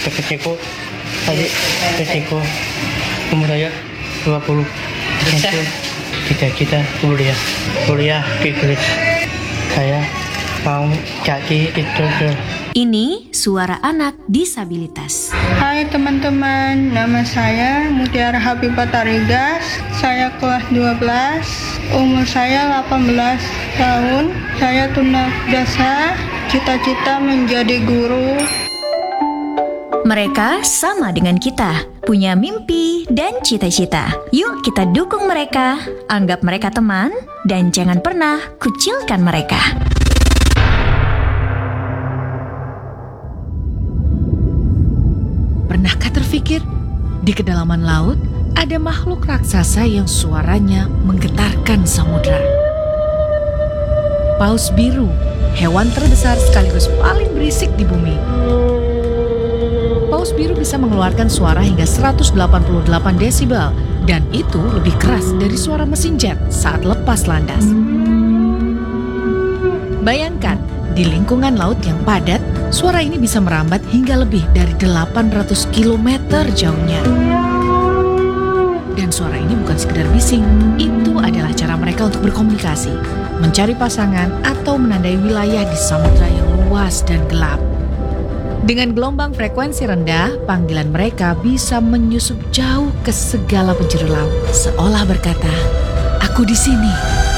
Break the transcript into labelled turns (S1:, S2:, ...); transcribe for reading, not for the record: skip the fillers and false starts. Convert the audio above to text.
S1: kecilku tadi kecilku umur saya 20. Itu cita-cita kuliah di Inggris. Saya mau jadi instruktur.
S2: Ini suara anak disabilitas.
S3: Hai teman-teman, nama saya Mutiara Habibah Tarigas. Saya kelas 12, umur saya 18 tahun. Saya tunadaksa, cita-cita menjadi guru.
S2: Mereka sama dengan kita, punya mimpi dan cita-cita. Yuk kita dukung mereka, anggap mereka teman, dan jangan pernah kucilkan mereka.
S4: Pernahkah terfikir, di kedalaman laut ada makhluk raksasa yang suaranya menggetarkan samudra? Paus biru, hewan terbesar sekaligus paling berisik di bumi. Paus biru bisa mengeluarkan suara hingga 188 desibel, dan itu lebih keras dari suara mesin jet saat lepas landas. Bayangkan, di lingkungan laut yang padat, suara ini bisa merambat hingga lebih dari 800 km jauhnya. Dan suara ini bukan sekedar bising, itu adalah cara mereka untuk berkomunikasi, mencari pasangan, atau menandai wilayah di samudra yang luas dan gelap. Dengan gelombang frekuensi rendah, panggilan mereka bisa menyusup jauh ke segala penjuru laut, seolah berkata, "Aku di sini."